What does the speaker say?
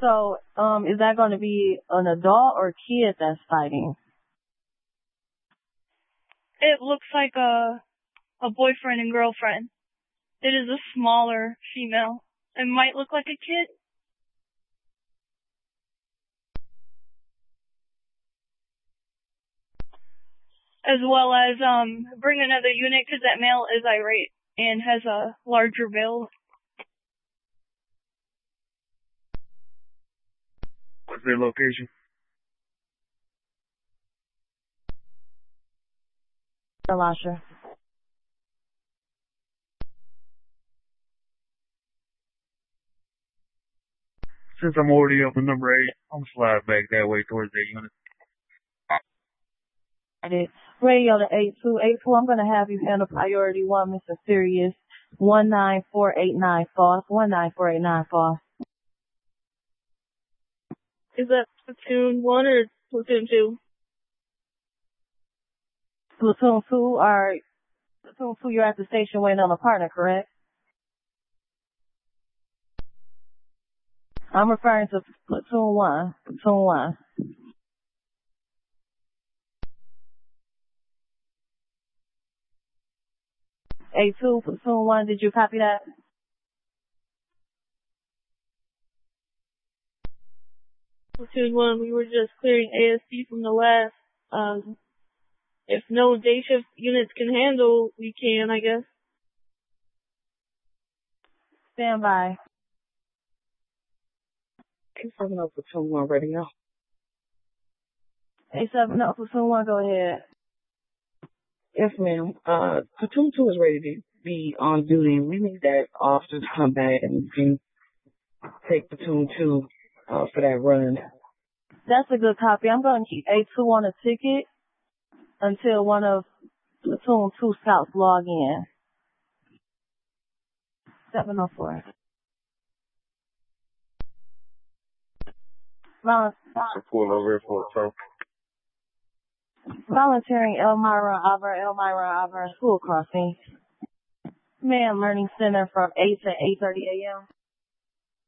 So, is that going to be an adult or kid that's fighting? It looks like a boyfriend and girlfriend. It is a smaller female. It might look like a kid. As well as bring another unit because that male is irate and has a larger build. What's their location? Elisha. Since I'm already up in number 8, I'm slide back that way towards that unit. Radio to 8282. I'm going to have you handle priority 1, Mr. Sirius. 19489 false. 19489 false. Is that platoon 1 or platoon 2? Platoon 2, you're at the station waiting on a partner, correct? I'm referring to platoon 1. Platoon 1. A2, platoon 1, did you copy that? Platoon 1, we were just clearing ASC from the last. If no day shift units can handle, we can, I guess. Stand by. A7 platoon 1 radio. A7, platoon 1, go ahead. Yes, ma'am. Platoon 2 is ready to be on duty. We need that officer to come back and we can take platoon 2 for that run. That's a good copy. I'm going to keep A2 on a ticket until one of platoon 2 scouts log in. 704. Volunteering Elmira Avra School Crossing. Man Learning Center from 8 to 8:30 a.m.